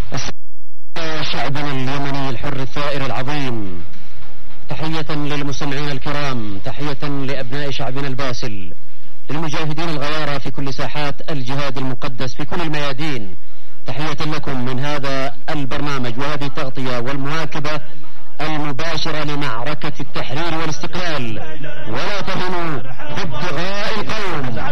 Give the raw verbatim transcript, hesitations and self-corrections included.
شعبنا اليمني الحر الثائر العظيم، تحية للمستمعين الكرام، تحية لأبناء شعبنا الباسل، للمجاهدين الغيارى في كل ساحات الجهاد المقدس في كل الميادين، تحية لكم من هذا البرنامج وهذه التغطية والمواكبة المباشرة لمعركة التحرير والاستقلال. ولا تهنوا في ابتغاء القوم.